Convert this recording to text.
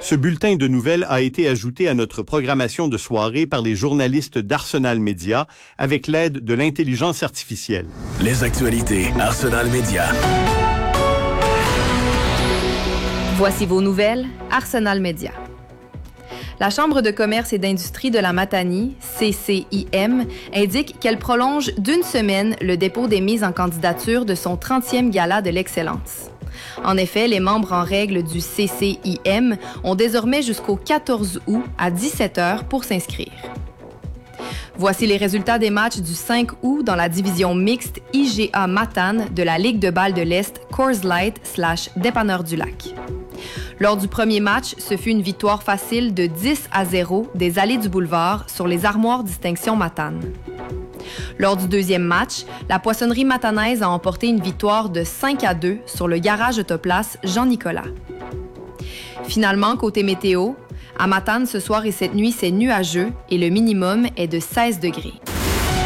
Ce bulletin de nouvelles a été ajouté à notre programmation de soirée par les journalistes d'Arsenal Media avec l'aide de l'intelligence artificielle. Les actualités Arsenal Media. Voici vos nouvelles Arsenal Media. La Chambre de commerce et d'industrie de la Matanie, CCIM, indique qu'elle prolonge d'1 semaine le dépôt des mises en candidature de son 30e Gala de l'Excellence. En effet, les membres en règle du CCIM ont désormais jusqu'au 14 août à 17h pour s'inscrire. Voici les résultats des matchs du 5 août dans la division mixte IGA Matane de la Ligue de balle de l'Est Coors Light / Dépanneur du Lac. Lors du premier match, ce fut une victoire facile de 10-0 des Allées du Boulevard sur les Armoires Distinction Matane. Lors du deuxième match, la poissonnerie matanaise a emporté une victoire de 5-2 sur le garage Autoplace Jean-Nicolas. Finalement, côté météo, à Matane ce soir et cette nuit, c'est nuageux et le minimum est de 16 degrés.